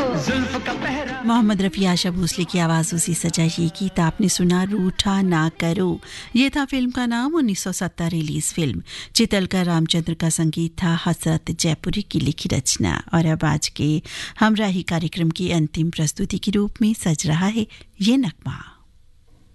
मोहम्मद रफ़ी आशा भोसले की आवाज़ों से सजा ये गीत आपने सुना रूठा ना करो। ये था फिल्म का नाम। 1970 रिलीज फिल्म। चितलकर रामचंद्र का संगीत था, हसरत जयपुरी की लिखी रचना। और अब आज के हमराही कार्यक्रम की अंतिम प्रस्तुति के रूप में सज रहा है ये नगमा।